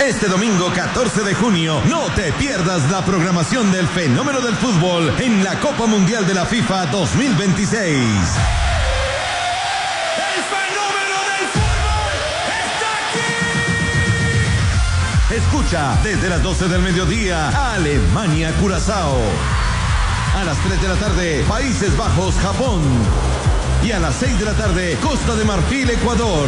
Este domingo 14 de junio, no te pierdas la programación del fenómeno del fútbol en la Copa Mundial de la FIFA 2026. Escucha desde las 12 del mediodía Alemania-Curazao. A las 3 de la tarde, Países Bajos, Japón. Y a las 6 de la tarde, Costa de Marfil, Ecuador.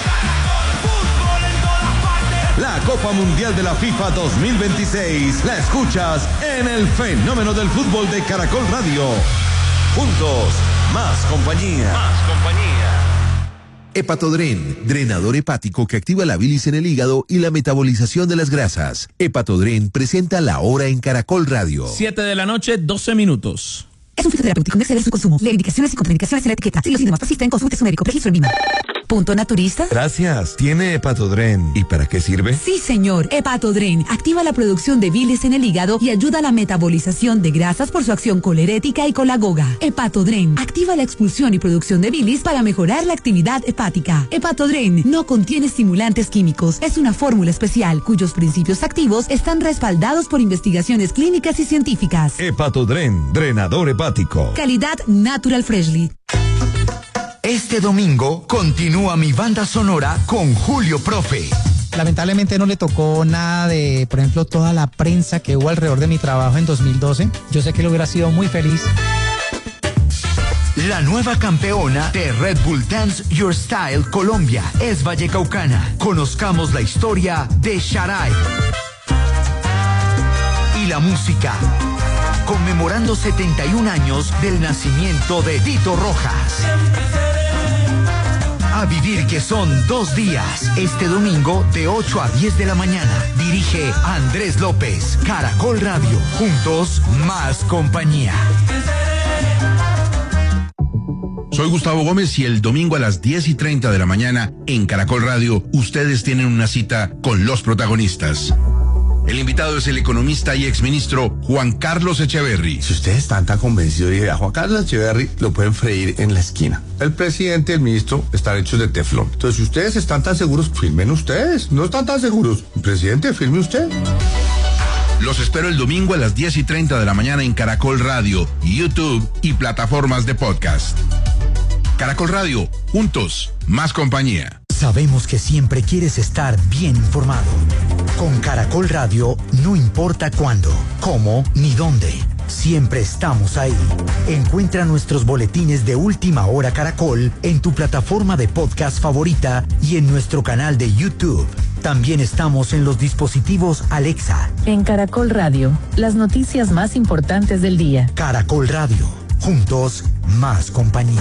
La Copa Mundial de la FIFA 2026 la escuchas en el fenómeno del fútbol de Caracol Radio. Juntos, más compañía. Más compañía. Hepatodren, drenador hepático que activa la bilis en el hígado y la metabolización de las grasas. Hepatodren presenta La Hora en Caracol Radio. 7:12 p.m. Es un fitoterapéutico, no exceder su consumo. Lee indicaciones y contraindicaciones en la etiqueta. Si los síntomas persisten, consulte a su médico. Registro en Vima. ¿Punto naturista? Gracias. ¿Tiene Hepatodren? ¿Y para qué sirve? Sí, señor. Hepatodren activa la producción de bilis en el hígado y ayuda a la metabolización de grasas por su acción colerética y colagoga. Hepatodren activa la expulsión y producción de bilis para mejorar la actividad hepática. Hepatodren no contiene estimulantes químicos. Es una fórmula especial cuyos principios activos están respaldados por investigaciones clínicas y científicas. Hepatodren, drenador hepático. Calidad Natural Freshly. Este domingo continúa mi banda sonora con Julio Profe. Lamentablemente no le tocó nada de, por ejemplo, toda la prensa que hubo alrededor de mi trabajo en 2012. Yo sé que él hubiera sido muy feliz. La nueva campeona de Red Bull Dance Your Style Colombia es vallecaucana. Conozcamos la historia de Sharai. Y la música, conmemorando 71 años del nacimiento de Tito Rojas. A vivir que son 2 días, este domingo de 8 a 10 de la mañana. Dirige Andrés López, Caracol Radio. Juntos, más compañía. Soy Gustavo Gómez y el domingo a las 10:30 de la mañana en Caracol Radio, ustedes tienen una cita con los protagonistas. El invitado es el economista y exministro Juan Carlos Echeverry. Si ustedes están tan convencidos de a Juan Carlos Echeverry, lo pueden freír en la esquina. El presidente y el ministro están hechos de teflón. Entonces, si ustedes están tan seguros, firmen ustedes. No están tan seguros. Presidente, firme usted. Los espero el domingo a las 10:30 de la mañana en Caracol Radio, YouTube y plataformas de podcast. Caracol Radio, juntos, más compañía. Sabemos que siempre quieres estar bien informado. Con Caracol Radio, no importa cuándo, cómo ni dónde. Siempre estamos ahí. Encuentra nuestros boletines de Última Hora Caracol en tu plataforma de podcast favorita y en nuestro canal de YouTube. También estamos en los dispositivos Alexa. En Caracol Radio, las noticias más importantes del día. Caracol Radio, juntos, más compañía.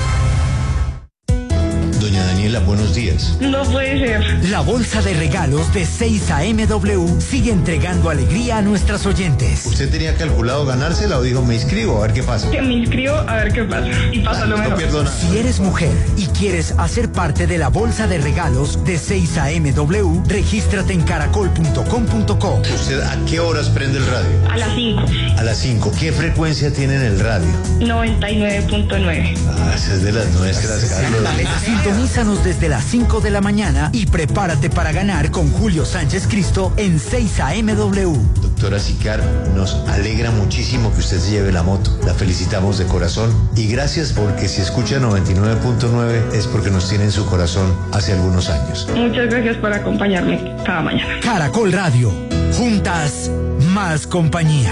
Doña Daniela, buenos días. No puede ser. La bolsa de regalos de 6am sigue entregando alegría a nuestras oyentes. ¿Usted tenía calculado ganársela o dijo me inscribo a ver qué pasa? Que me inscribo a ver qué pasa. Y pasa lo mejor. No pierdo nada. Si eres mujer y quieres hacer parte de la bolsa de regalos de 6am, regístrate en caracol.com.co. ¿Usted a qué horas prende el radio? A las 5. A las 5. ¿Qué frecuencia tiene en el radio? 99.9. Ah, esa es de las nuestras, Carlos. Sintonízanos desde las 5 de la mañana y prepárate para ganar con Julio Sánchez Cristo en 6am. Doctora Sicar, nos alegra muchísimo que usted se lleve la moto. La felicitamos de corazón y gracias porque si escucha 99.9 es porque nos tiene en su corazón hace algunos años. Muchas gracias por acompañarme cada mañana. Caracol Radio, juntas, más compañía.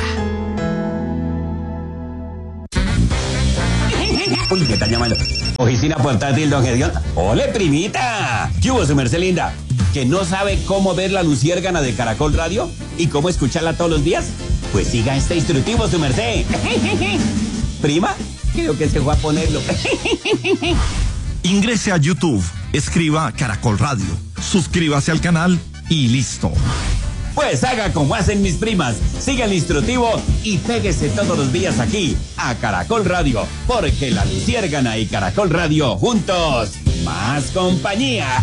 Uy, me están llamando. Oficina portátil, don Gedión. ¡Ole, primita! ¿Qué hubo, su merced linda? ¿Que no sabe cómo ver la luciérgana de Caracol Radio? ¿Y cómo escucharla todos los días? Pues siga este instructivo, su merced. ¿Prima? Creo que se fue a ponerlo. Ingrese a YouTube, escriba Caracol Radio, suscríbase al canal y listo. Pues haga como hacen mis primas, siga el instructivo y péguese todos los días aquí, a Caracol Radio, porque la luciérgana y Caracol Radio juntos, más compañía.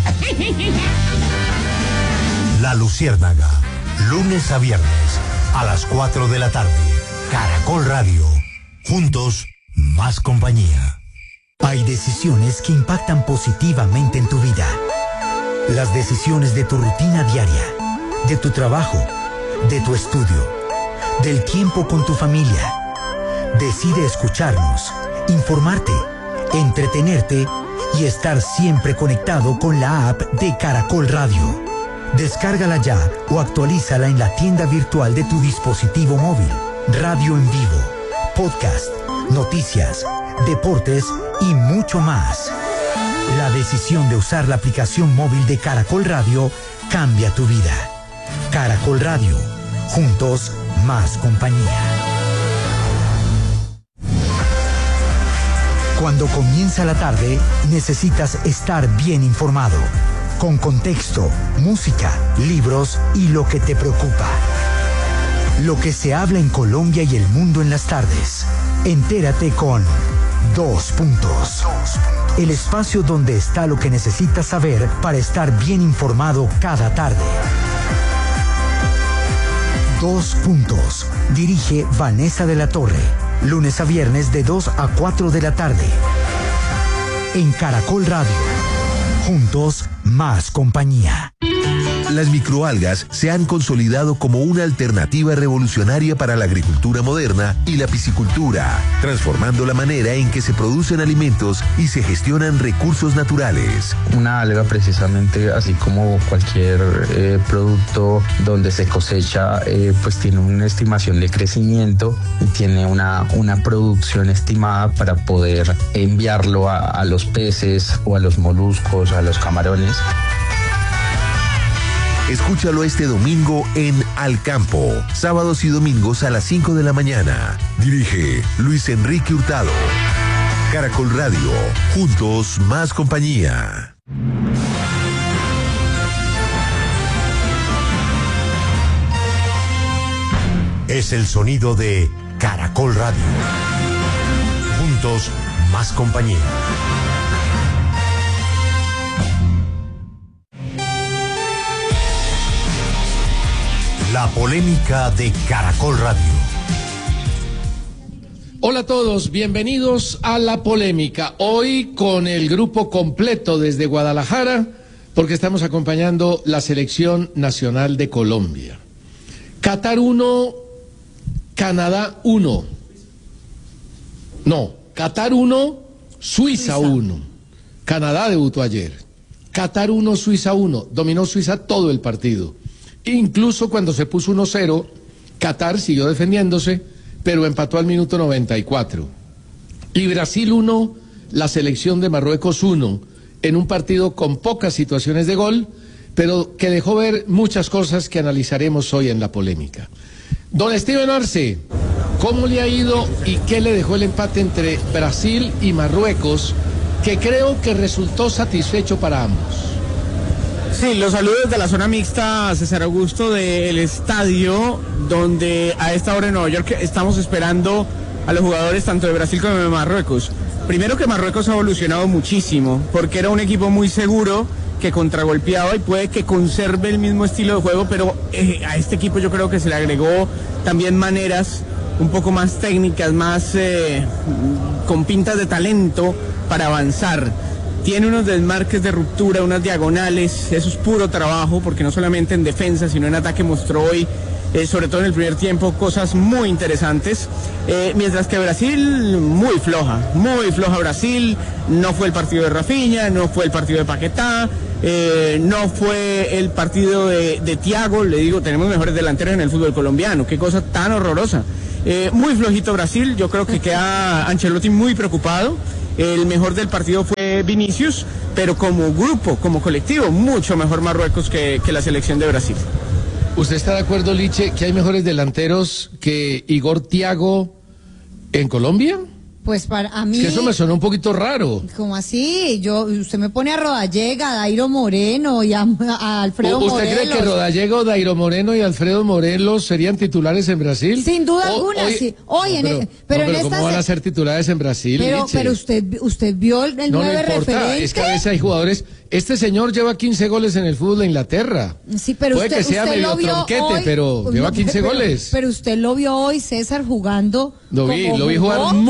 La Luciérnaga, lunes a viernes, a las 4 de la tarde. Caracol Radio, juntos, más compañía. Hay decisiones que impactan positivamente en tu vida. Las decisiones de tu rutina diaria. de tu trabajo, de tu estudio, del tiempo con tu familia. Decide escucharnos, informarte, entretenerte y estar siempre conectado con la app de Caracol Radio. Descárgala ya o actualízala en la tienda virtual de tu dispositivo móvil. Radio en vivo, podcast, noticias, deportes y mucho más. La decisión de usar la aplicación móvil de Caracol Radio cambia tu vida. Caracol Radio, juntos más compañía. Cuando comienza la tarde, necesitas estar bien informado, con contexto, música, libros y lo que te preocupa. Lo que se habla en Colombia y el mundo en las tardes. Entérate con 2 Puntos. El espacio donde está lo que necesitas saber para estar bien informado cada tarde. 2 Puntos. Dirige Vanessa de la Torre. Lunes a viernes de 2 a 4 de la tarde. En Caracol Radio. Juntos, más compañía. Las microalgas se han consolidado como una alternativa revolucionaria para la agricultura moderna y la piscicultura, transformando la manera en que se producen alimentos y se gestionan recursos naturales. Una alga, precisamente, así como cualquier producto donde se cosecha, pues tiene una estimación de crecimiento y tiene una producción estimada para poder enviarlo a los peces o a los moluscos, a los camarones. Escúchalo este domingo en Al Campo, sábados y domingos a las 5 de la mañana. Dirige Luis Enrique Hurtado. Caracol Radio, juntos más compañía. Es el sonido de Caracol Radio. Juntos más compañía. La polémica de Caracol Radio. Hola a todos, bienvenidos a La Polémica. Hoy con el grupo completo desde Guadalajara, porque estamos acompañando la selección nacional de Colombia. Qatar 1, Canadá 1. No, Qatar 1, Suiza 1. Canadá debutó ayer. Qatar 1, Suiza 1. Dominó Suiza todo el partido. Incluso cuando se puso 1-0, Qatar siguió defendiéndose, pero empató al minuto 94. Y Brasil 1, la selección de Marruecos 1, en un partido con pocas situaciones de gol, pero que dejó ver muchas cosas que analizaremos hoy en La Polémica. Don Steven Arce, ¿cómo le ha ido y qué le dejó el empate entre Brasil y Marruecos, que creo que resultó satisfecho para ambos? Sí, los saludos de la zona mixta, César Augusto, del estadio, donde a esta hora en Nueva York estamos esperando a los jugadores tanto de Brasil como de Marruecos. Primero que Marruecos ha evolucionado muchísimo, porque era un equipo muy seguro, que contragolpeaba y puede que conserve el mismo estilo de juego, pero a este equipo yo creo que se le agregó también maneras un poco más técnicas, más con pintas de talento para avanzar. Tiene unos desmarques de ruptura, unas diagonales, eso es puro trabajo, porque no solamente en defensa, sino en ataque mostró hoy, sobre todo en el primer tiempo, cosas muy interesantes. Mientras que Brasil, muy floja Brasil, no fue el partido de Rafinha, no fue el partido de Paquetá, no fue el partido de Thiago, le digo, tenemos mejores delanteros en el fútbol colombiano, qué cosa tan horrorosa. Muy flojito Brasil, yo creo que queda Ancelotti muy preocupado. El mejor del partido fue Vinicius, pero como grupo, como colectivo, mucho mejor Marruecos que la selección de Brasil. ¿Usted está de acuerdo, Liche, que hay mejores delanteros que Igor Thiago en Colombia? Pues para mí... Que eso me sonó un poquito raro. ¿Cómo así? Usted me pone a Rodallega, a Dairo Moreno y a Alfredo Morelos. ¿Usted cree que Rodallega, Dairo Moreno y Alfredo Morelos serían titulares en Brasil? Sin duda alguna, sí. Pero ¿cómo van a ser titulares en Brasil, Liche? Pero usted vio el 9 referente. Es que a veces hay jugadores... Este señor lleva 15 goles en el fútbol de Inglaterra. Sí, pero puede que sea medio tronquete, hoy, pero lleva 15 goles. Pero usted lo vio hoy, César, jugando. Lo vi jugar muy mal.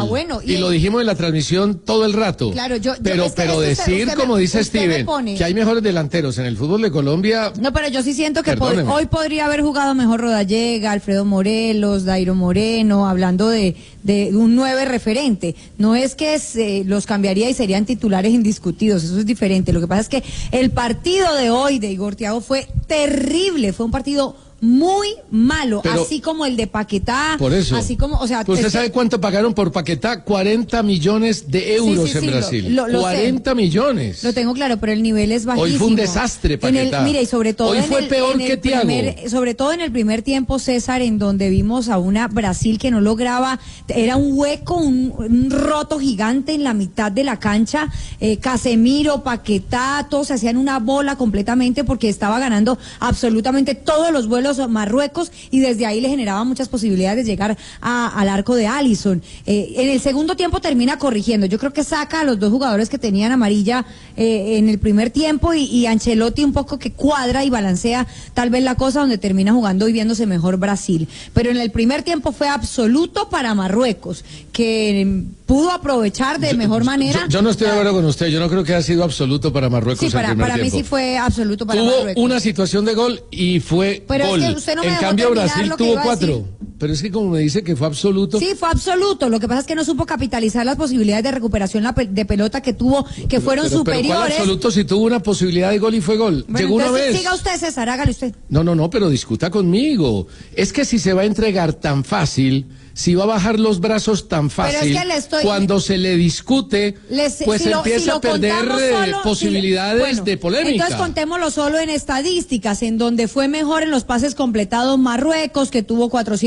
bueno. Y lo dijimos en la transmisión todo el rato. Claro, pero decir, como dice Steven, que hay mejores delanteros en el fútbol de Colombia. No, pero yo sí siento que Perdóneme. hoy podría haber jugado mejor Rodallega, Alfredo Morelos, Dairo Moreno, hablando de un 9 referente. No es que los cambiaría y serían titulares indiscutidos, eso es diferente. Lo que pasa es que el partido de hoy de Igor Thiago fue terrible, fue un partido muy malo, Pero, así como el de Paquetá, por eso, así como, o sea, ¿usted sabe cuánto pagaron por Paquetá? 40 millones de euros en Brasil. Lo 40 millones. Lo tengo claro, pero el nivel es bajísimo. Hoy fue un desastre, Paquetá. Mire, y sobre todo hoy fue peor que Thiago. Sobre todo en el primer tiempo, César, en donde vimos a una Brasil que no lograba, era un hueco, un roto gigante en la mitad de la cancha. Casemiro, Paquetá, todos se hacían una bola completamente porque estaba ganando absolutamente todos los vuelos Marruecos y desde ahí le generaba muchas posibilidades de llegar al arco de Alisson. En el segundo tiempo termina corrigiendo. Yo creo que saca a los dos jugadores que tenían amarilla en el primer tiempo y Ancelotti un poco que cuadra y balancea tal vez la cosa donde termina jugando y viéndose mejor Brasil. Pero en el primer tiempo fue absoluto para Marruecos, que pudo aprovechar de mejor manera. Yo no estoy de acuerdo con usted, yo no creo que haya sido absoluto para Marruecos. Sí, para tiempo. mí sí fue absoluto para Marruecos. Tuvo una situación de gol y fue pero gol. Es que usted no me en dejó cambio terminar Brasil lo que tuvo iba a 4. decir. Pero es que como me dice que fue absoluto. Sí, fue absoluto. Lo que pasa es que no supo capitalizar las posibilidades de recuperación de pelota que tuvo, que fueron superiores. Pero ¿cuál absoluto si tuvo una posibilidad de gol y fue gol? Bueno, llegó una vez. Siga usted, César, hágale usted. No, pero discuta conmigo. Es que si se va a entregar tan fácil, si va a bajar los brazos tan fácil, cuando se le discute, pues empieza a perder posibilidades de polémica. Entonces contémoslo solo en estadísticas, en donde fue mejor en los pases completados Marruecos, que tuvo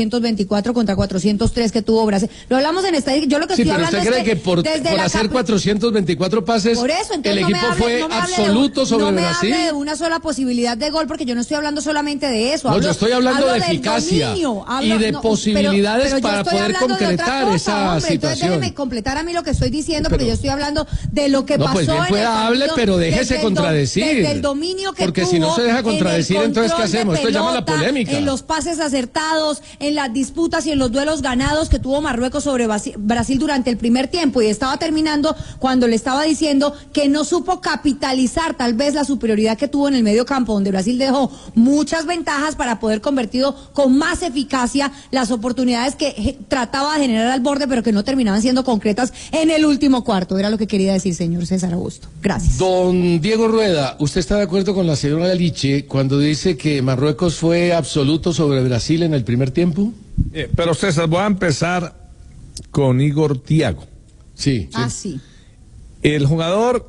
424 contra 403 que tuvo Brasil. Lo hablamos en estadísticas. Yo lo que estoy hablando es que por hacer 424 pases, por eso, el equipo fue absoluto sobre Brasil. No me hable de una sola posibilidad de gol, porque yo no estoy hablando solamente de eso. Yo estoy hablando de eficacia y de posibilidades para poder concretar esa situación. Entonces déjeme completar a mí lo que estoy diciendo, porque yo estoy hablando de lo que pasó pues bien en el pueda hable, pero déjese contradecir. Desde el dominio que porque tuvo, si no se deja contradecir, entonces ¿qué hacemos? Esto llama la polémica. En los pases acertados, en las disputas y en los duelos ganados que tuvo Marruecos sobre Brasil durante el primer tiempo, y estaba terminando cuando le estaba diciendo que no supo capitalizar tal vez la superioridad que tuvo en el medio campo, donde Brasil dejó muchas ventajas para poder convertido con más eficacia las oportunidades que trataba de generar al borde, pero que no terminaban siendo concretas en el último cuarto. Era lo que quería decir, señor César Augusto. Gracias. Don Diego Rueda, ¿usted está de acuerdo con la señora Liche cuando dice que Marruecos fue absoluto sobre Brasil en el primer tiempo? Pero César, voy a empezar con Igor Thiago. Sí. Sí. El jugador,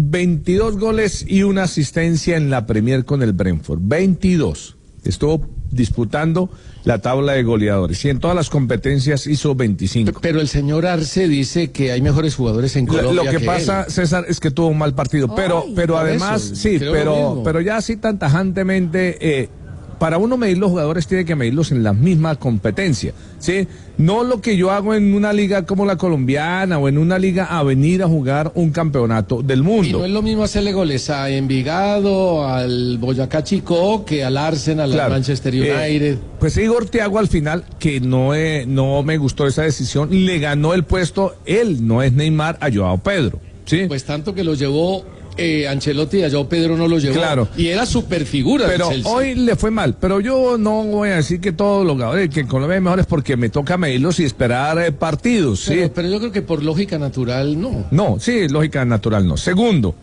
22 goles y una asistencia en la Premier con el Brentford. 22. Estuvo disputando la tabla de goleadores y en todas las competencias hizo 25. Pero el señor Arce dice que hay mejores jugadores en Colombia. Lo que pasa, él. César, es que tuvo un mal partido, pero además, eso, sí, pero ya así tan tajantemente, para uno medir los jugadores tiene que medirlos en la misma competencia, ¿sí? No lo que yo hago en una liga como la colombiana o en una liga a venir a jugar un campeonato del mundo. Y no es lo mismo hacerle goles a Envigado, al Boyacá Chicó, que al Arsenal, al Manchester United. Pues Igor Thiago al final, que no me gustó esa decisión, le ganó el puesto, él no es Neymar, a Joao Pedro, ¿sí? Pues tanto que lo llevó Ancelotti y a Joao Pedro no lo llevó. Claro. Y era superfigura. Pero hoy le fue mal. Pero yo no voy a decir que todos los jugadores que en Colombia hay mejores porque me toca medirlos y esperar partidos. ¿sí? Pero yo creo que por lógica natural no. No, sí, lógica natural no. Segundo,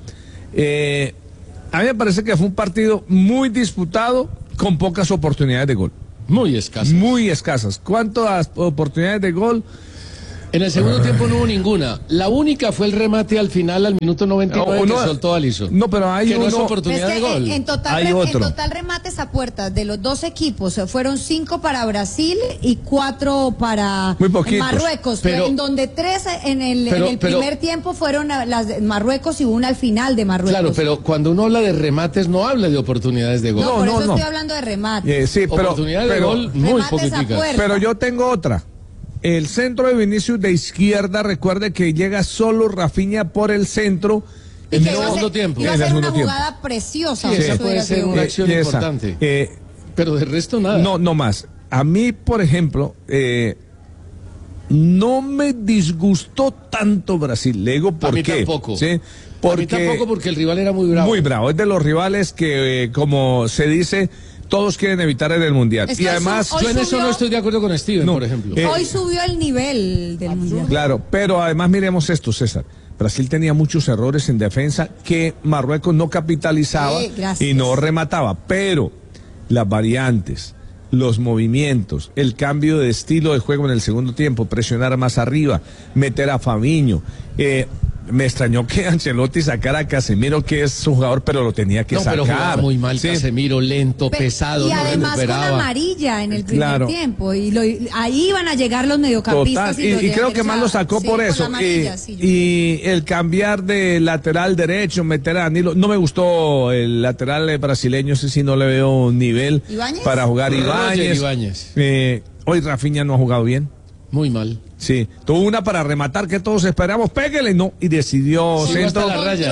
a mí me parece que fue un partido muy disputado con pocas oportunidades de gol. Muy escasas. Muy escasas. ¿Cuántas oportunidades de gol? En el segundo tiempo no hubo ninguna. La única fue el remate al final, al minuto 99, que soltó Alisson. No, pero hay no es oportunidad de gol. En total remates a puertas de los dos equipos fueron 5 para Brasil y 4 para Marruecos, pero en donde 3 en el primer tiempo fueron las de Marruecos y una al final de Marruecos. Claro, pero cuando uno habla de remates no habla de oportunidades de gol. No, por eso estoy hablando de remates. Sí, pero oportunidades de gol muy poquiticas. Pero yo tengo otra. El centro de Vinicius de izquierda, recuerde que llega solo Rafinha por el centro. En el segundo tiempo. Iba a ser una jugada preciosa. Sí, esa puede ser una acción importante. Pero de resto nada. No más. A mí, por ejemplo, no me disgustó tanto Brasil. Le digo por a mí qué. Tampoco. ¿Sí? Porque, a mí tampoco, porque el rival era muy bravo. Muy bravo. Es de los rivales que, como se dice, todos quieren evitar en el Mundial. Es que y además, yo en eso no estoy de acuerdo con Steven, por ejemplo. Hoy subió el nivel del Mundial. Claro, pero además miremos esto, César. Brasil tenía muchos errores en defensa que Marruecos no capitalizaba y no remataba, pero las variantes, los movimientos, el cambio de estilo de juego en el segundo tiempo, presionar más arriba, meter a Fabinho, me extrañó que Ancelotti sacara a Casemiro, que es su jugador, pero lo tenía que sacar. Pero jugaba muy mal Casemiro, lento, pesado, y no además recuperaba. con amarilla en el primer tiempo. Y ahí iban a llegar los mediocampistas. Total, y creo que más lo sacó por eso. Amarilla, y el cambiar de lateral derecho, meter a Danilo. No me gustó el lateral brasileño, ese sí no le veo nivel ¿Ibáñez? Para jugar Ibáñez. Hoy Rafinha no ha jugado bien. Muy mal. Sí, tuvo una para rematar que todos esperamos, pégale, no, y decidió centro.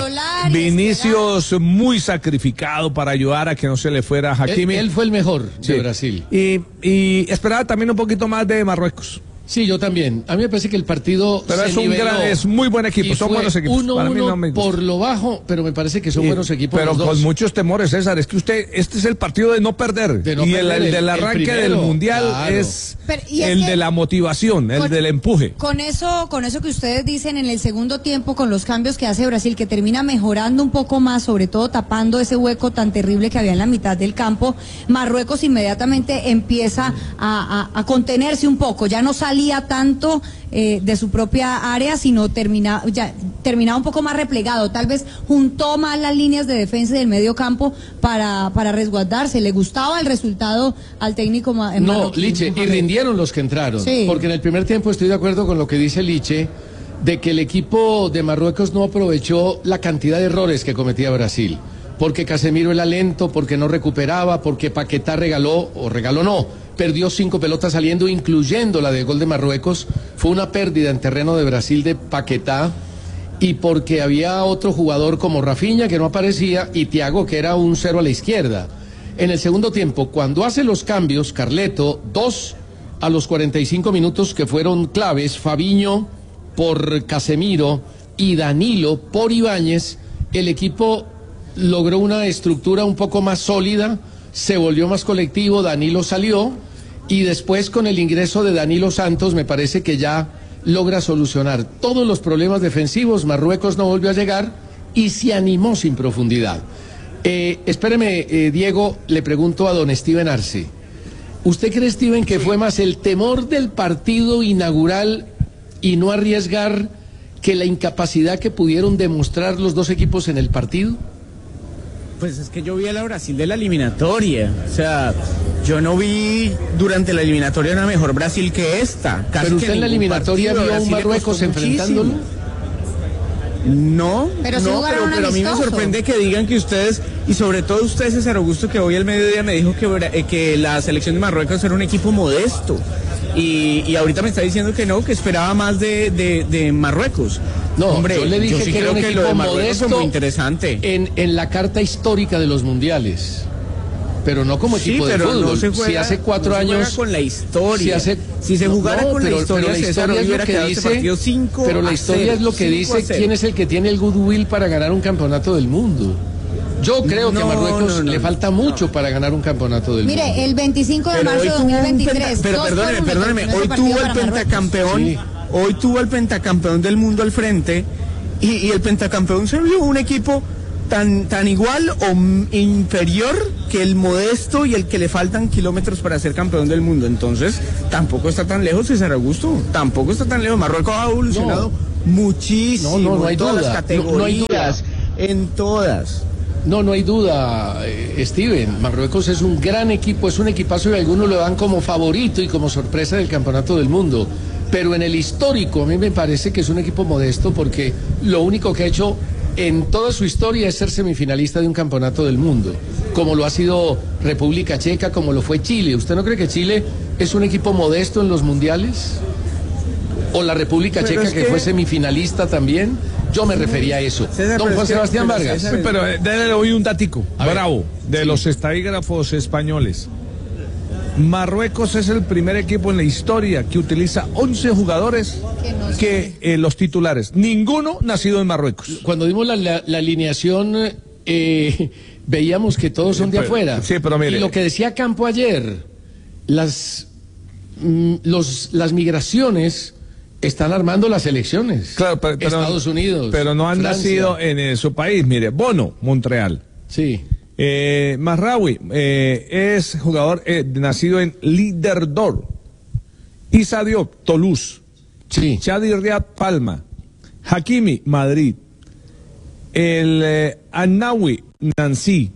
Vinicius muy sacrificado para ayudar a que no se le fuera a Hakimi. Él fue el mejor de Brasil. Y esperaba también un poquito más de Marruecos. Sí, yo también. A mí me parece que el partido pero es muy buen equipo, son buenos equipos. 1-1 por lo bajo, pero me parece que son buenos equipos. Pero los dos. con muchos temores, César, es que este es el partido de no perder. El del arranque del Mundial es el de la motivación, el del empuje. Con eso que ustedes dicen en el segundo tiempo, con los cambios que hace Brasil, que termina mejorando un poco más, sobre todo tapando ese hueco tan terrible que había en la mitad del campo, Marruecos inmediatamente empieza a contenerse un poco, ya no salía tanto de su propia área, sino terminaba un poco más replegado, tal vez juntó más las líneas de defensa del medio campo para resguardarse. ¿Le gustaba el resultado al técnico marroquí? No, Liche, y rindieron los que entraron, porque en el primer tiempo estoy de acuerdo con lo que dice Liche, de que el equipo de Marruecos no aprovechó la cantidad de errores que cometía Brasil, porque Casemiro era lento, porque no recuperaba, porque Paquetá perdió 5 pelotas saliendo, incluyendo la del gol de Marruecos. Fue una pérdida en terreno de Brasil de Paquetá, y porque había otro jugador como Rafinha que no aparecía y Thiago que era un 0 a la izquierda. En el segundo tiempo, cuando hace los cambios, Carleto, 2 a los 45 minutos que fueron claves, Fabinho por Casemiro y Danilo por Ibáñez, el equipo logró una estructura un poco más sólida, se volvió más colectivo, Danilo salió, y después con el ingreso de Danilo Santos me parece que ya logra solucionar todos los problemas defensivos. Marruecos no volvió a llegar y se animó sin profundidad. Espéreme, Diego, le pregunto a don Steven Arce. ¿Usted cree, Steven, que fue más el temor del partido inaugural y no arriesgar que la incapacidad que pudieron demostrar los dos equipos en el partido? Pues es que yo vi a la Brasil de la eliminatoria, o sea, yo no vi durante la eliminatoria una mejor Brasil que esta. Casi. Pero usted en la eliminatoria vio a un Marruecos enfrentándolo. No, pero a mí me sorprende que digan que ustedes, y sobre todo usted, César Augusto, que hoy al mediodía me dijo que la selección de Marruecos era un equipo modesto. Y ahorita me está diciendo que no, que esperaba más de Marruecos. No, hombre, yo le dije que era un equipo modesto, muy interesante en la carta histórica de los mundiales, pero no como equipo de fútbol. No se juega, si hace 4 años con la historia. Si se jugara con la historia, César hubiera quedado ese partido 5. Pero la historia es lo que dice quién es el que tiene el goodwill para ganar un campeonato del mundo. Yo creo que a Marruecos le falta mucho para ganar un campeonato del mundo. Mire, el 25 de marzo de 2023. Pero perdóneme, hoy tuvo el pentacampeón. Sí. Hoy tuvo el pentacampeón del mundo al frente y el pentacampeón se vio un equipo tan igual o inferior que el modesto y el que le faltan kilómetros para ser campeón del mundo. Entonces, tampoco está tan lejos César Augusto, tampoco está tan lejos. Marruecos ha evolucionado muchísimo. No hay duda. Las categorías, no hay duda. En todas. No hay duda, Steven. Marruecos es un gran equipo, es un equipazo y algunos lo dan como favorito y como sorpresa del campeonato del mundo. Pero en el histórico a mí me parece que es un equipo modesto porque lo único que ha hecho en toda su historia es ser semifinalista de un campeonato del mundo, como lo ha sido República Checa, como lo fue Chile. ¿Usted no cree que Chile es un equipo modesto en los mundiales? ¿O la República Checa que fue semifinalista también? Yo me refería a eso. César, don Juan Sebastián Vargas. Pero déle hoy un datico bravo de los estadígrafos españoles. Marruecos es el primer equipo en la historia que utiliza 11 jugadores los titulares. Ninguno nacido en Marruecos. Cuando dimos la alineación, veíamos que todos son de afuera. Sí, pero mire. Y lo que decía Campo ayer, las migraciones están armando las elecciones. Claro, pero Estados Unidos. Pero no han Francia. nacido en su país. Mire, Bono, Montreal. Sí. Mazraoui es jugador nacido en Liderdor. Issa Diop, Toulouse. Sí. Chadi Riad, Palma. Hakimi, Madrid. El Annaoui, Nancy.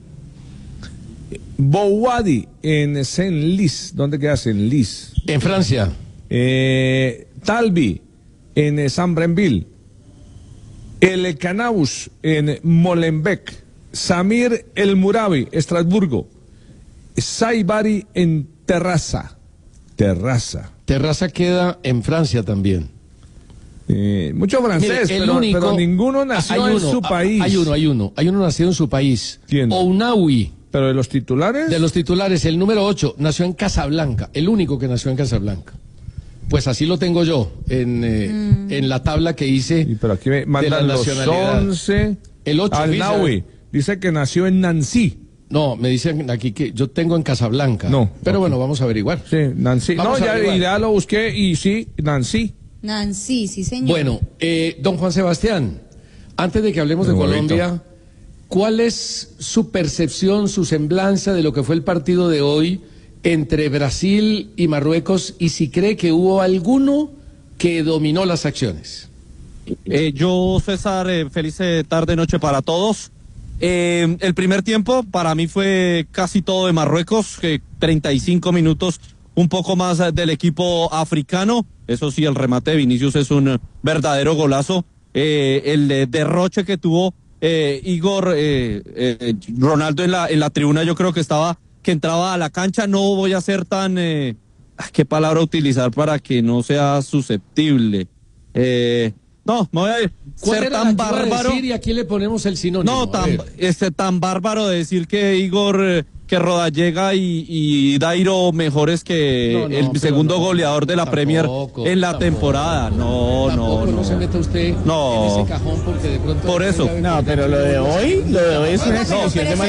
Bouwadi en Saint-Lys. ¿Dónde queda Saint-Lys? En Francia. Talbi en Saint-Brenville. El Canaus en Molenbeek. Samir El Murabi, Estrasburgo. Saibari en Terrassa. Terrassa queda en Francia también. Mucho francés, Mire, pero ninguno nació en su país. Hay uno nacido en su país. ¿Quién? Ounaoui. ¿Pero de los titulares? De los titulares, el número 8, nació en Casablanca, el único que nació en Casablanca. Pues así lo tengo yo, en la tabla que hice. Pero aquí me mandan los 11. El 8, Al-Nawi dice que nació en Nancy. No, me dicen aquí que yo tengo en Casablanca. No. Pero bueno, vamos a averiguar. Sí, Nancy. Vamos a averiguar. Ya lo busqué y sí, Nancy. Nancy, sí señor. Bueno, don Juan Sebastián, antes de que hablemos de Colombia, ¿cuál es su percepción, su semblanza de lo que fue el partido de hoy entre Brasil y Marruecos, y si cree que hubo alguno que dominó las acciones? Yo, César, feliz tarde, noche para todos. El primer tiempo para mí fue casi todo de Marruecos, 35 minutos, un poco más del equipo africano. Eso sí, el remate de Vinicius es un verdadero golazo. El derroche que tuvo Igor Ronaldo en la tribuna, yo creo que entraba a la cancha. No voy a ser tan ¿qué palabra utilizar para que no sea susceptible? No, me voy a ser tan bárbaro. Y aquí le ponemos el sinónimo. No, tan bárbaro de decir que Igor, que Rodallega y Dairo mejores que el segundo goleador de la Premier en la temporada. No se meta usted en ese cajón porque de pronto... Por eso. No, pero lo de hoy es una exhibición de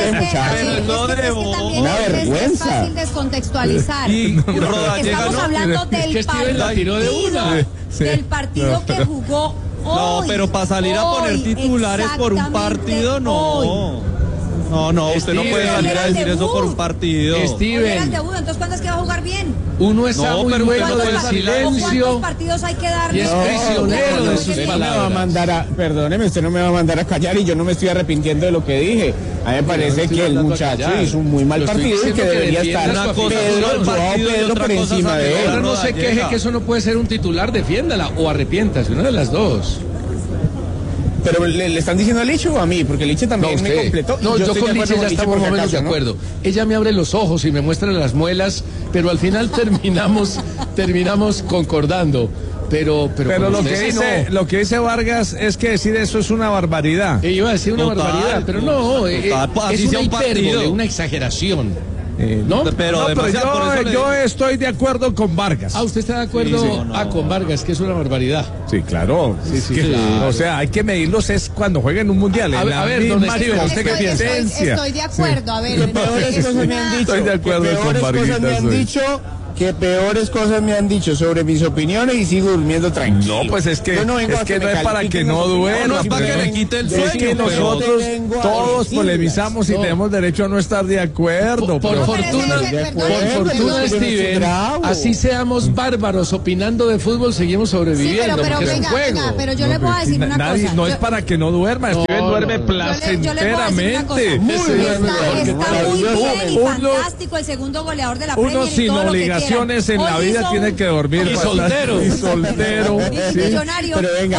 una vergüenza. Es fácil descontextualizar. Estamos hablando del partido que jugó hoy. No, pero para salir a poner titulares por un partido, no. No, usted no puede salir a decir eso por un partido. Steven. Entonces, ¿cuándo es que va a jugar bien? Uno está muy bueno del silencio. ¿Cuántos partidos hay que darle? Y es prisionero de sus palabras. Perdóneme, usted no me va a mandar a callar y yo no me estoy arrepintiendo de lo que dije. A mí me parece que el muchacho hizo un muy mal partido y que debería estar Pedro por encima de él. Ahora no se queje que eso no puede ser un titular, defiéndala o arrepiéntase, una de las dos. Pero le están diciendo a Licho o a mí, porque Licho también me completó. No, yo con Licho ya estamos más o menos de acuerdo. Ella me abre los ojos y me muestra las muelas, pero al final terminamos concordando. Pero lo que dice Vargas es que decir eso es una barbaridad. Iba a decir una barbaridad, pero no, es una hipérbole, una exageración. Pero yo estoy de acuerdo con Vargas. ¿Usted está de acuerdo con Vargas, que es una barbaridad? Sí, claro. Claro. O sea, hay que medirlos es cuando jueguen un mundial. A ver, don Mario, ¿usted qué piensa? Estoy de acuerdo, a ver. Peores cosas me han dicho. Estoy de acuerdo con Vargas. Que peores cosas me han dicho sobre mis opiniones y sigo durmiendo tranquilo. No, pues es que no es para que no duerma. No es para que le quite el sueño. Es que nosotros todos polemizamos y tenemos derecho a no estar de acuerdo. Por fortuna, Steven, así seamos bárbaros opinando de fútbol, seguimos sobreviviendo, porque es un juego. Pero yo le voy a decir una cosa. No es para que no duerma, Steven duerme placenteramente. Está muy bien y fantástico el segundo goleador de la Premier. Uno sin obligación en la vida tiene que dormir y soltero y millonario. Pero venga.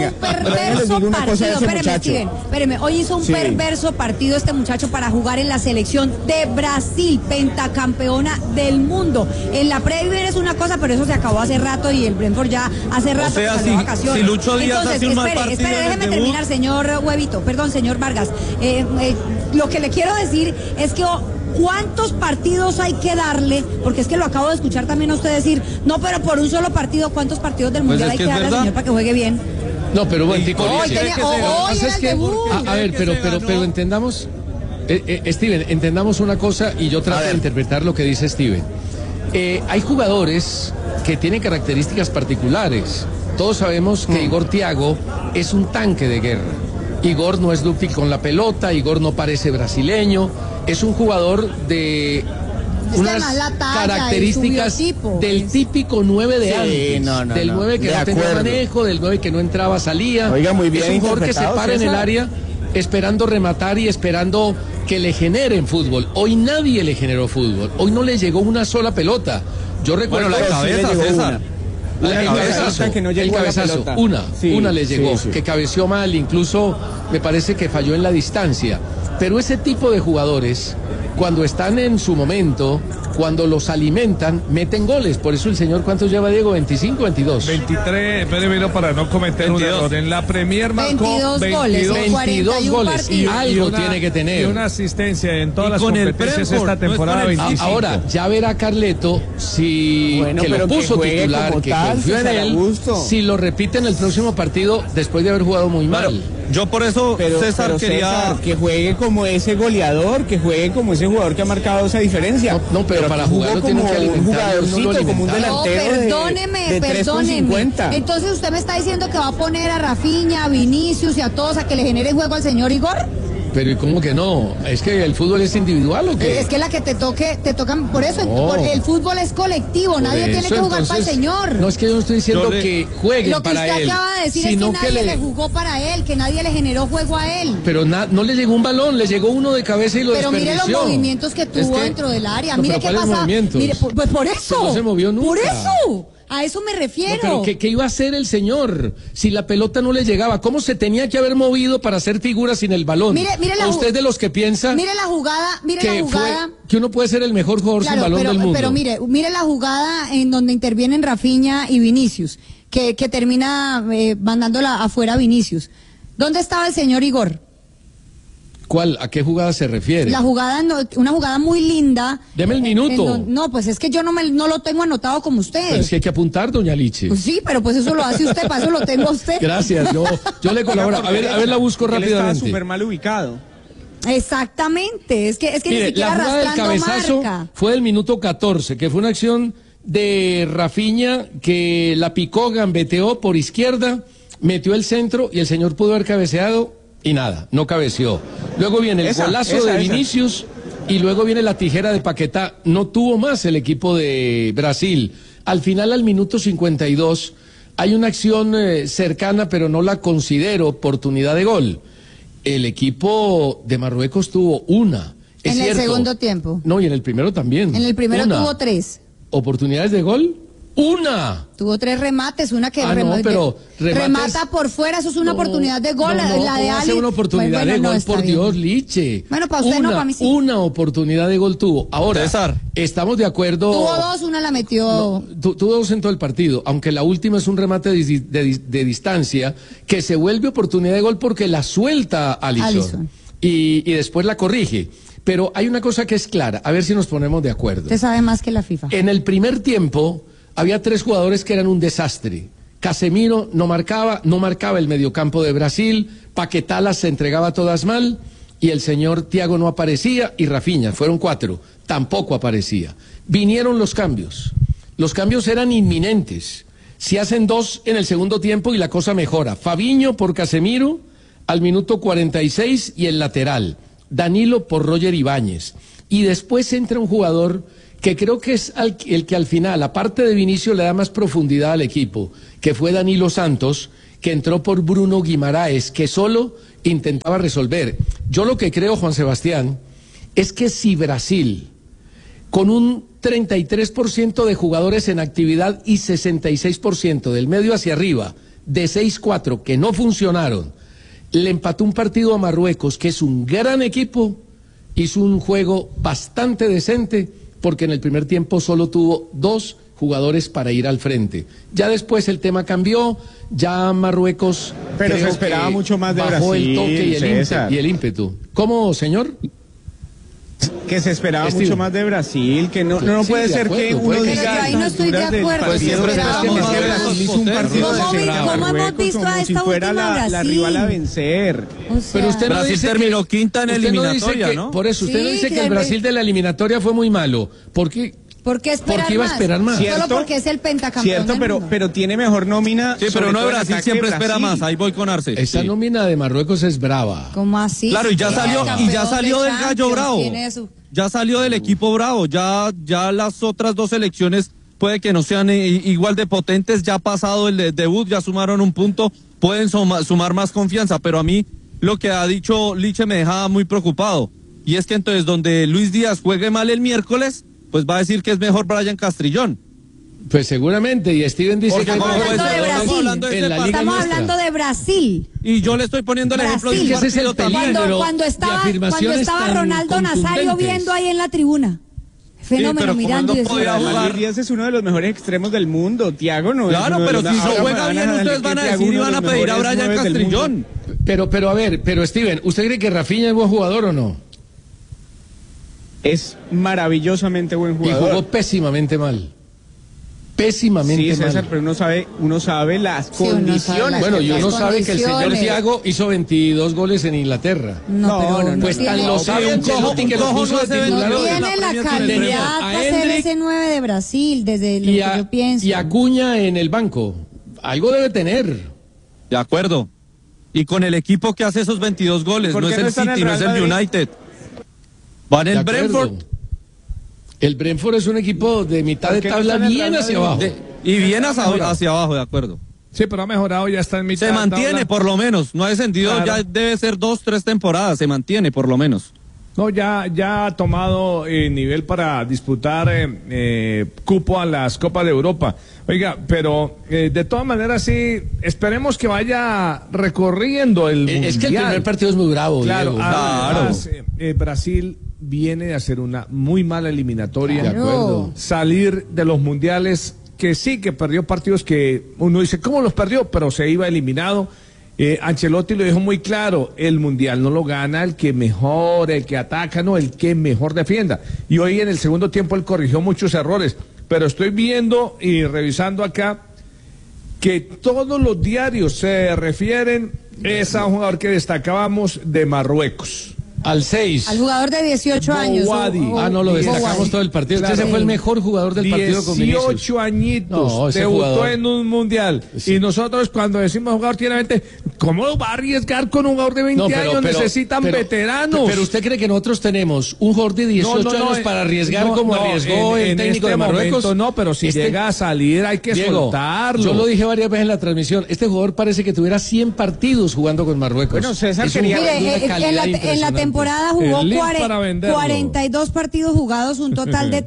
Un perverso partido. Espéreme, hoy hizo un perverso partido este muchacho para jugar en la selección de Brasil, pentacampeona del mundo. En la Premier es una cosa, pero eso se acabó hace rato y el Brentford ya hace rato salió vacaciones. Si Lucho Díaz hace un mal partido, déjeme terminar, señor Huevito, perdón, señor Vargas. Lo que le quiero decir es que ¿cuántos partidos hay que darle? Porque es que lo acabo de escuchar también a usted decir, no, pero por un solo partido, ¿cuántos partidos del Mundial hay que darle al señor para que juegue bien? No, pero bueno, tico, a ver, pero entendamos, Steven, entendamos una cosa y yo trato de interpretar lo que dice Steven. Hay jugadores que tienen características particulares. Todos sabemos que Igor Thiago es un tanque de guerra. Igor no es dúctil con la pelota, Igor no parece brasileño, es un jugador de unas características del típico 9 de antes, del 9 que no tenía manejo, del 9 que no entraba, salía. Oiga, muy bien, es un jugador que se para en el área esperando rematar y esperando que le generen fútbol. Hoy nadie le generó fútbol, hoy no le llegó una sola pelota. Yo recuerdo la cabeza, César. El cabezazo, una le llegó, que cabeció mal, incluso me parece que falló en la distancia. Pero ese tipo de jugadores, cuando están en su momento, cuando los alimentan, meten goles. Por eso el señor, ¿cuántos lleva, Diego? ¿25 o 22? 23, pero para no cometer 22. Un error. En la Premier marcó 22 goles. Y algo tiene que tener. Y una asistencia en todas las competencias esta temporada 25. Ahora, ya verá Carleto si que lo puso titular, que confió en él, si lo repite en el próximo partido después de haber jugado muy mal. Yo por eso, César, quería que juegue como ese goleador, que juegue como ese jugador que ha marcado esa diferencia. No, pero para jugarlo tiene que alimentar un jugadorcito, como un delantero perdóneme. 3,50. Entonces usted me está diciendo que va a poner a Rafinha, a Vinicius y a todos a que le genere juego al señor Igor. Pero ¿y cómo que no? ¿Es que el fútbol es individual o qué? Es que la que te tocan, por eso el fútbol es colectivo, nadie tiene que jugar para el señor. No, es que yo no estoy diciendo que jueguen para él. Lo que usted acaba de decir es que nadie le jugó para él, que nadie le generó juego a él. Pero no le llegó un balón, le llegó uno de cabeza y lo desperdició. Pero mire los movimientos que tuvo dentro del área, mire qué pasa. Mire, pues por eso. No se movió nunca. Por eso. A eso me refiero. No, pero ¿qué iba a hacer el señor si la pelota no le llegaba? ¿Cómo se tenía que haber movido para hacer figuras sin el balón? Mire usted de los que piensa mire la jugada, que uno puede ser el mejor jugador sin balón del mundo. Pero mire la jugada en donde intervienen Rafinha y Vinicius, que termina mandándola afuera a Vinicius. ¿Dónde estaba el señor Igor? ¿Cuál? ¿A qué jugada se refiere? La jugada, una jugada muy linda. Deme el minuto. No, pues es que yo no lo tengo anotado como usted. Pero es que hay que apuntar, doña Liche. Pues sí, pero pues eso lo hace usted, para eso lo tengo a usted. Gracias, yo le colaboro. A ver, la busco rápidamente. Él está súper mal ubicado. Exactamente, es que mire, ni siquiera la jugada del cabezazo marca. Fue del minuto 14, que fue una acción de Rafinha que la picó, gambeteó por izquierda, metió el centro y el señor pudo haber cabeceado y nada, no cabeció. Luego viene el golazo de Vinicius y luego viene la tijera de Paquetá. No tuvo más el equipo de Brasil. Al final, al minuto 52, hay una acción cercana, pero no la considero oportunidad de gol. El equipo de Marruecos tuvo una. En el segundo tiempo. No, y en el primero también. En el primero tuvo 3. ¿Oportunidades de gol? ¡Una! Tuvo 3 remates, una que remata por fuera, eso es una oportunidad de gol. La de Ali. Una oportunidad de gol, por Dios, Liche. Bueno, para usted no, para mí sí. Una oportunidad de gol tuvo. Ahora, César, estamos de acuerdo. Tuvo 2, una la metió. Tuvo 2 en todo el partido, aunque la última es un remate de distancia que se vuelve oportunidad de gol porque la suelta Alisson. Y después la corrige. Pero hay una cosa que es clara, a ver si nos ponemos de acuerdo. Usted sabe más que la FIFA. En el primer tiempo había 3 jugadores que eran un desastre. Casemiro no marcaba el mediocampo de Brasil, Paquetá las se entregaba todas mal, y el señor Thiago no aparecía, y Rafinha, fueron 4, tampoco aparecía. Vinieron los cambios eran inminentes. Se hacen 2 en el segundo tiempo y la cosa mejora. Fabinho por Casemiro al minuto 46 y el lateral. Danilo por Roger Ibáñez. Y después entra un jugador que creo que es el que al final, aparte de Vinicius, le da más profundidad al equipo, que fue Danilo Santos, que entró por Bruno Guimaraes, que solo intentaba resolver. Yo lo que creo, Juan Sebastián, es que si Brasil, con un 33% de jugadores en actividad y 66% del medio hacia arriba, de 6-4 que no funcionaron, le empató un partido a Marruecos, que es un gran equipo, hizo un juego bastante decente, porque en el primer tiempo solo tuvo 2 jugadores para ir al frente. Ya después el tema cambió, ya Marruecos... Pero se esperaba mucho más de bajó Brasil, el toque y el ímpetu. ¿Cómo, señor? Que se esperaba Steve. mucho más de Brasil, que no Sí, puede de ser acuerdo, que uno puede que diga... Pero yo ahí no estoy de acuerdo. Pues siempre Esperábamos esperamos más de Brasil hizo un partido ¿Cómo desesperado. hemos visto a como esta si fuera última la Brasil? rival a vencer. O sea, Pero usted no Brasil dice terminó quinta en usted no dice eliminatoria, que- ¿no? Por eso, usted no Sí, dice que que el el- Brasil de la eliminatoria fue muy malo. ¿Por qué? ¿por qué esperar Porque iba a más? esperar más. Solo ¿Cierto? porque es el pentacampeón Cierto, del mundo. pero tiene mejor nómina. Sí, pero sobre uno de todo en Brasil ataque siempre de espera Brasil. más. Ahí voy con Arce. Esa Sí. nómina de Marruecos es brava. ¿Cómo así? Claro, y ya Sí, salió, campeón y ya salió de del Gallo Champions, Bravo. tiene su- Ya salió del equipo Bravo. Ya las otras dos selecciones puede que no sean igual de potentes. Ya ha pasado el debut, ya sumaron un punto. Pueden sumar más confianza. Pero a mí lo que ha dicho Liche me deja muy preocupado. Y es que entonces donde Luis Díaz juegue mal el miércoles, pues va a decir que es mejor Brian Castrillón. Pues seguramente, y Steven dice Porque que como Estamos hablando de estamos hablando Brasil. de en la liga Estamos nuestra. hablando de Brasil. Y yo le estoy poniendo el ejemplo de un Brasil. Ese es el partido también. peligro. Cuando de estaba afirmaciones tan Ronaldo Nazario contundentes. viendo ahí en la tribuna. Fenómeno, pero como mirando él y no podía decía, jugar. Luis Díaz es uno de los mejores extremos del mundo. Thiago no es Claro, uno de pero los- si no ahora juega me van bien, a ustedes van a decir y van a pedir a Brian Castrillón. Pero a ver, pero Steven, ¿usted cree que Rafinha es buen jugador o no? Es maravillosamente buen Y jugador. jugó pésimamente mal. Pésimamente Sí, César, mal. pero uno sabe las Sí, uno sabe condiciones. las Bueno, y uno las sabe que el señor condiciones. Thiago hizo 22 goles en Inglaterra. No, Pues tan tiene- lo sabe un Ancelotti que lo cojo puso no de se ve titular. en No la tiene la Premier calidad tenemos a para ser Hendrick ese 9 de Brasil, desde lo Y que yo pienso. y Acuña en el banco. Algo debe tener. De acuerdo. Y con el equipo que hace esos 22 goles, ¿Por no qué es no el está en el City, no es Real el Madrid? United. Van De el acuerdo. Brentford. El Brentford es un equipo de mitad ¿Por de qué no tabla está en el bien Real hacia Madrid? abajo. Y bien hacia abajo, de acuerdo. Sí, pero ha mejorado, ya está en mitad. Se de mantiene tabla. por lo menos. No ha descendido, Claro. ya debe ser 2-3 temporadas. Se mantiene por lo menos. No, ya ha tomado nivel para disputar cupo a las Copas de Europa. Oiga, pero de todas maneras sí, esperemos que vaya recorriendo el mundial. Es que el primer partido es muy bravo, Claro, Diego. además, Brasil viene de hacer una muy mala eliminatoria. De acuerdo. Salir de los mundiales, que sí, que perdió partidos que uno dice, ¿cómo los perdió? Pero se iba eliminado. Ancelotti lo dijo muy claro, el mundial no lo gana el que mejor, el que ataca, no, el que mejor defienda. Y hoy en el segundo tiempo él corrigió muchos errores, pero estoy viendo y revisando acá que todos los diarios se refieren es a un jugador que destacábamos de Marruecos. Al 6. Al jugador de 18 años. Bowadi. Lo Bowadi. destacamos todo el partido. Claro. Ese fue el mejor jugador del partido con Vinicius. 18 añitos, No, ese debutó jugador. en un mundial. Sí. Y nosotros cuando decimos jugador tiene 20, ¿cómo va a arriesgar con un jugador de 20 años? Necesitan veteranos. Pero usted cree que nosotros tenemos un jugador de 18 años para arriesgar como arriesgó el técnico de Marruecos. No, pero si llega a salir hay que Diego, soltarlo. yo lo dije varias veces en la transmisión. Este jugador parece que tuviera 100 partidos jugando con Marruecos. Bueno, César Es un quería- jugador de una Mire, calidad en la impresionante. temporada jugó El link para venderlo. 42 partidos jugados, un total de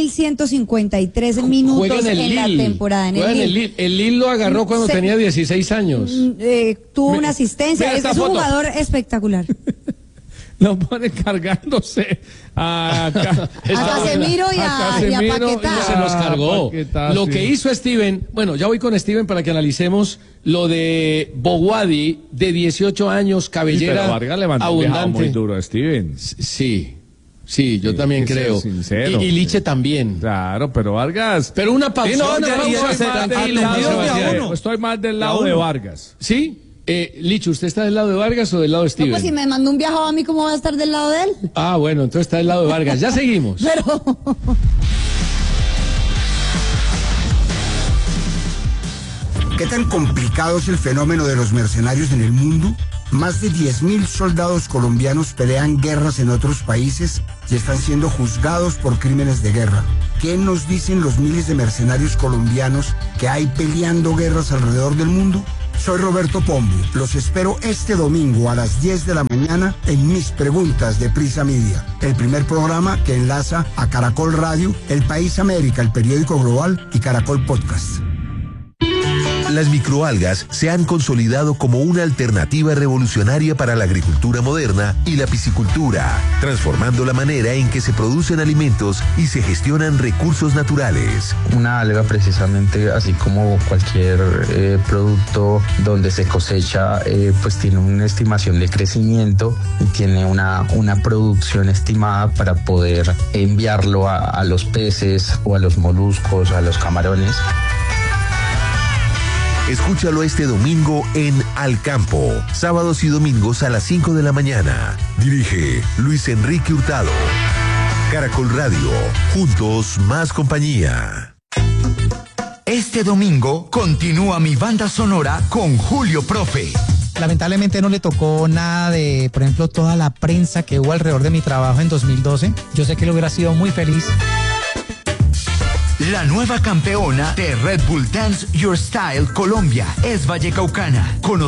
3.153 minutos Juega en la temporada. Juega en el Lille. El Lille lo agarró cuando tenía 16 años. Tuvo una asistencia. mira Es esta un foto. jugador espectacular. Lo pone cargándose a Casemiro y a Paquetá. Se los cargó. Paquetá, Lo sí. que hizo Steven, bueno, ya voy con Steven para que analicemos lo de Bowadi, de 18 años, Sí, cabellera pero Vargas levantó un dejado abundante. muy duro, Steven. Sí, yo también hay que ser creo. sincero. Y Liche también. Claro, pero Vargas. Pero una pausa. Sí, no, una ya- pausa, ya- se- ya- tranquilo, ya- Juan ya- Sebastián. ya- uno. Estoy más del lado de Vargas. ¿Sí? Licho, ¿usted está del lado de Vargas o del lado de No, Steven? pues si me mandó un viajado a mí, ¿cómo va a estar del lado de él? Ah, bueno, entonces está del lado de Vargas. Ya seguimos. Pero ¿Qué tan complicado es el fenómeno de los mercenarios en el mundo? Más de 10.000 soldados colombianos pelean guerras en otros países y están siendo juzgados por crímenes de guerra. ¿Qué nos dicen los miles de mercenarios colombianos que hay peleando guerras alrededor del mundo? Soy Roberto Pombo. Los espero este domingo a las 10 de la mañana en Mis Preguntas de Prisa Media, el primer programa que enlaza a Caracol Radio, El País América, el periódico global y Caracol Podcast. Las microalgas se han consolidado como una alternativa revolucionaria para la agricultura moderna y la piscicultura, transformando la manera en que se producen alimentos y se gestionan recursos naturales. Una alga, precisamente, así como cualquier producto donde se cosecha, pues tiene una estimación de crecimiento y tiene una producción estimada para poder enviarlo a los peces o a los moluscos, a los camarones. Escúchalo este domingo en Al Campo, sábados y domingos a las 5 de la mañana. Dirige Luis Enrique Hurtado. Caracol Radio, juntos más compañía. Este domingo continúa mi banda sonora con Julio Profe. Lamentablemente no le tocó nada de, por ejemplo, toda la prensa que hubo alrededor de mi trabajo en 2012. Yo sé que él hubiera sido muy feliz. La nueva campeona de Red Bull Dance Your Style Colombia es Vallecaucana.